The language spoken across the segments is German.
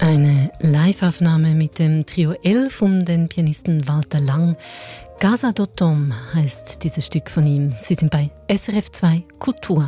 Eine Live-Aufnahme mit dem Trio 11 um den Pianisten Walter Lang. Casa d'Automne heißt dieses Stück von ihm. Sie sind bei SRF 2 Kultur.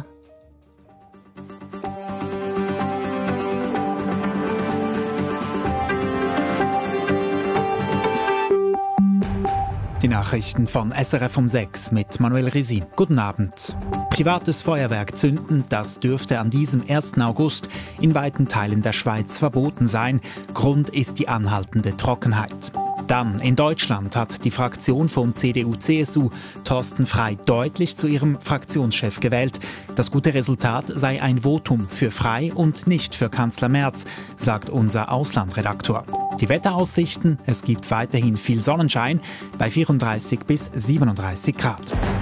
Die Nachrichten von SRF um 6 mit Manuel Risi. Guten Abend. Privates Feuerwerk zünden, das dürfte an diesem 1. August in weiten Teilen der Schweiz verboten sein. Grund ist die anhaltende Trockenheit. Dann in Deutschland hat die Fraktion von CDU-CSU Thorsten Frey deutlich zu ihrem Fraktionschef gewählt. Das gute Resultat sei ein Votum für Frey und nicht für Kanzler Merz, sagt unser Auslandredaktor. Die Wetteraussichten: Es gibt weiterhin viel Sonnenschein bei 34 bis 37 Grad.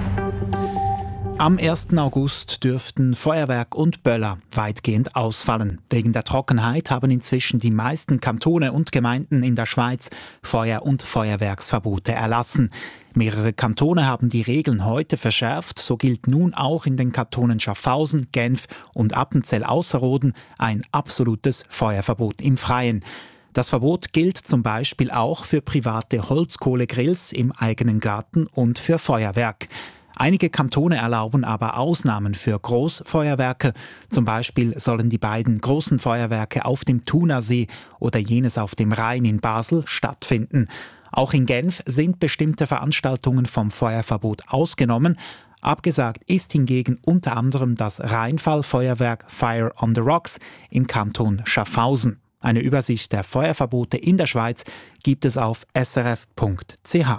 Am 1. August dürften Feuerwerk und Böller weitgehend ausfallen. Wegen der Trockenheit haben inzwischen die meisten Kantone und Gemeinden in der Schweiz Feuer- und Feuerwerksverbote erlassen. Mehrere Kantone haben die Regeln heute verschärft. So gilt nun auch in den Kantonen Schaffhausen, Genf und Appenzell-Ausserrhoden ein absolutes Feuerverbot im Freien. Das Verbot gilt zum Beispiel auch für private Holzkohlegrills im eigenen Garten und für Feuerwerk. Einige Kantone erlauben aber Ausnahmen für Großfeuerwerke. Zum Beispiel sollen die beiden großen Feuerwerke auf dem Thunersee oder jenes auf dem Rhein in Basel stattfinden. Auch in Genf sind bestimmte Veranstaltungen vom Feuerverbot ausgenommen. Abgesagt ist hingegen unter anderem das Rheinfallfeuerwerk Fire on the Rocks im Kanton Schaffhausen. Eine Übersicht der Feuerverbote in der Schweiz gibt es auf srf.ch.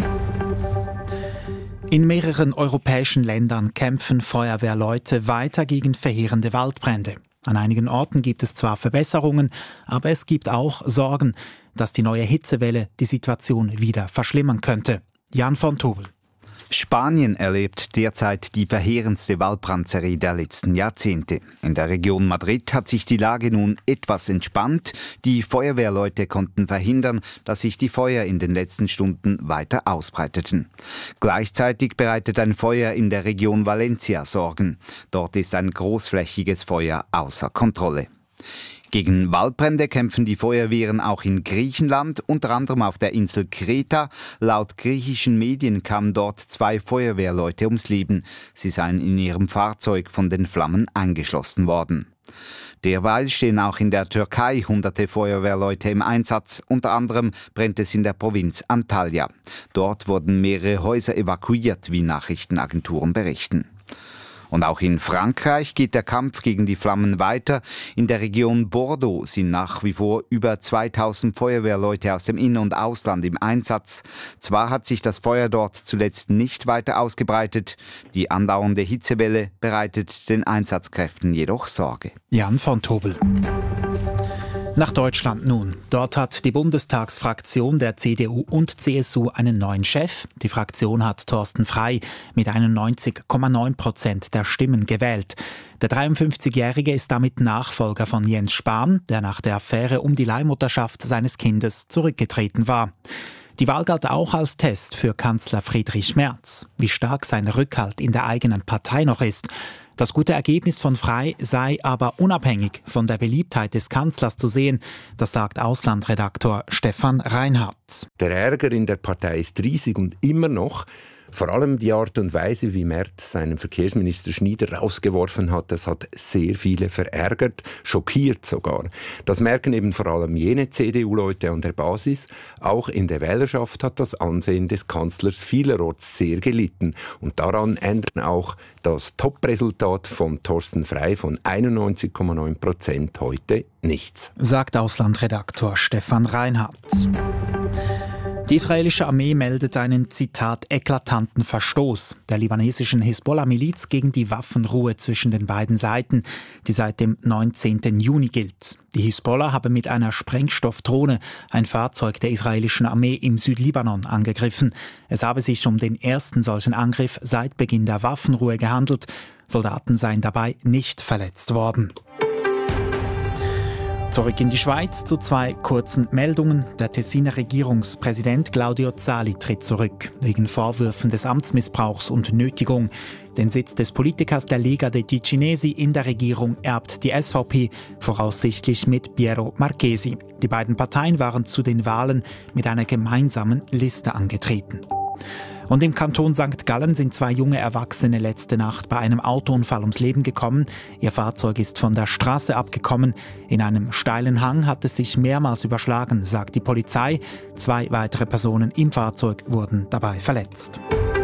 In mehreren europäischen Ländern kämpfen Feuerwehrleute weiter gegen verheerende Waldbrände. An einigen Orten gibt es zwar Verbesserungen, aber es gibt auch Sorgen, dass die neue Hitzewelle die Situation wieder verschlimmern könnte. Jan von Tobel. Spanien erlebt derzeit die verheerendste Waldbrandserie der letzten Jahrzehnte. In der Region Madrid hat sich die Lage nun etwas entspannt. Die Feuerwehrleute konnten verhindern, dass sich die Feuer in den letzten Stunden weiter ausbreiteten. Gleichzeitig bereitet ein Feuer in der Region Valencia Sorgen. Dort ist ein großflächiges Feuer außer Kontrolle. Gegen Waldbrände kämpfen die Feuerwehren auch in Griechenland, unter anderem auf der Insel Kreta. Laut griechischen Medien kamen dort 2 Feuerwehrleute ums Leben. Sie seien in ihrem Fahrzeug von den Flammen eingeschlossen worden. Derweil stehen auch in der Türkei hunderte Feuerwehrleute im Einsatz. Unter anderem brennt es in der Provinz Antalya. Dort wurden mehrere Häuser evakuiert, wie Nachrichtenagenturen berichten. Und auch in Frankreich geht der Kampf gegen die Flammen weiter. In der Region Bordeaux sind nach wie vor über 2000 Feuerwehrleute aus dem In- und Ausland im Einsatz. Zwar hat sich das Feuer dort zuletzt nicht weiter ausgebreitet, die andauernde Hitzewelle bereitet den Einsatzkräften jedoch Sorge. Jan von Tobel. Nach Deutschland nun. Dort hat die Bundestagsfraktion der CDU und CSU einen neuen Chef. Die Fraktion hat Thorsten Frey mit 91,9% der Stimmen gewählt. Der 53-Jährige ist damit Nachfolger von Jens Spahn, der nach der Affäre um die Leihmutterschaft seines Kindes zurückgetreten war. Die Wahl galt auch als Test für Kanzler Friedrich Merz. Wie stark sein Rückhalt in der eigenen Partei noch ist. Das gute Ergebnis von Frey sei aber unabhängig von der Beliebtheit des Kanzlers zu sehen, das sagt Auslandredaktor Stefan Reinhardt. Der Ärger in der Partei ist riesig und immer noch. Vor allem die Art und Weise, wie Merz seinen Verkehrsminister Schnieder rausgeworfen hat, das hat sehr viele verärgert, schockiert sogar. Das merken eben vor allem jene CDU-Leute an der Basis. Auch in der Wählerschaft hat das Ansehen des Kanzlers vielerorts sehr gelitten. Und daran ändert auch das Top-Resultat von Thorsten Frey von 91,9% heute nichts. Sagt Auslandredaktor Stefan Reinhardt. Die israelische Armee meldet einen, Zitat, eklatanten Verstoß der libanesischen Hisbollah-Miliz gegen die Waffenruhe zwischen den beiden Seiten, die seit dem 19. Juni gilt. Die Hisbollah habe mit einer Sprengstoffdrohne ein Fahrzeug der israelischen Armee im Südlibanon angegriffen. Es habe sich um den ersten solchen Angriff seit Beginn der Waffenruhe gehandelt. Soldaten seien dabei nicht verletzt worden. Zurück in die Schweiz zu 2 kurzen Meldungen. Der Tessiner Regierungspräsident Claudio Zali tritt zurück, wegen Vorwürfen des Amtsmissbrauchs und Nötigung. Den Sitz des Politikers der Lega dei Ticinesi in der Regierung erbt die SVP, voraussichtlich mit Piero Marchesi. Die beiden Parteien waren zu den Wahlen mit einer gemeinsamen Liste angetreten. Und im Kanton St. Gallen sind 2 junge Erwachsene letzte Nacht bei einem Autounfall ums Leben gekommen. Ihr Fahrzeug ist von der Straße abgekommen. In einem steilen Hang hat es sich mehrmals überschlagen, sagt die Polizei. 2 weitere Personen im Fahrzeug wurden dabei verletzt.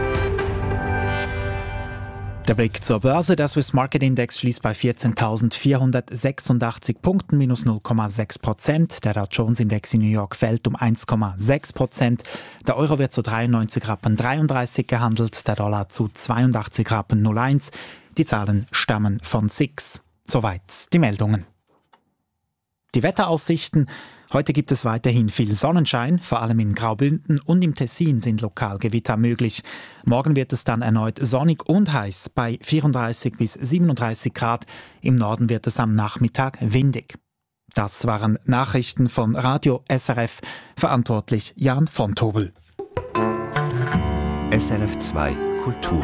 Der Blick zur Börse. Der Swiss Market Index schließt bei 14.486 Punkten, minus 0,6%. Der Dow Jones Index in New York fällt um 1,6%. Der Euro wird zu 93,33 gehandelt, der Dollar zu 82,01. Die Zahlen stammen von SIX. Soweit die Meldungen. Die Wetteraussichten. Heute gibt es weiterhin viel Sonnenschein, vor allem in Graubünden und im Tessin sind lokal Gewitter möglich. Morgen wird es dann erneut sonnig und heiß bei 34 bis 37 Grad. Im Norden wird es am Nachmittag windig. Das waren Nachrichten von Radio SRF, verantwortlich Jan von Tobel. SRF 2 Kultur.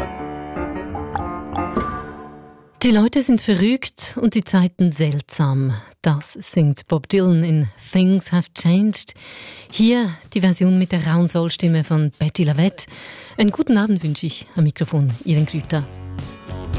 Die Leute sind verrückt und die Zeiten seltsam. Das singt Bob Dylan in Things Have Changed. Hier die Version mit der rauen Soulstimme von Betty Lavette. Einen guten Abend wünsche ich am Mikrofon, Ihren Grüter.